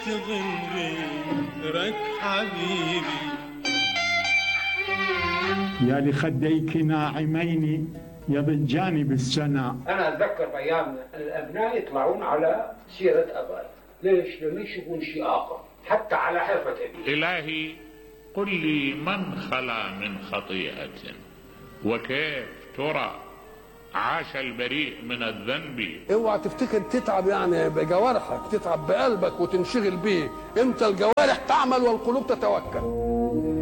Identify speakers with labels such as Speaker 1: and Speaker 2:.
Speaker 1: يشغل غيرك حبيبي.
Speaker 2: يا لخديك ناعمين يضجان بالسنا.
Speaker 3: أنا أتذكر بأيام الأبناء يطلعون على سيرة أبائهم. ليش؟ لم يشوفون شيء آخر حتى على حرفة أبي.
Speaker 4: إلهي قل لي من خلا من خطيئة، وكيف ترى عاش البريء من الذنب.
Speaker 5: اوعى تفتكر تتعب يعني بجوارحك، تتعب بقلبك وتنشغل بيه. انت الجوارح تعمل والقلوب تتوكل.